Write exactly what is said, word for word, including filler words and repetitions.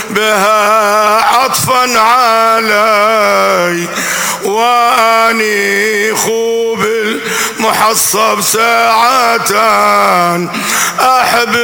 بها عطفا علي، واني خوب المحصب ساعة أحب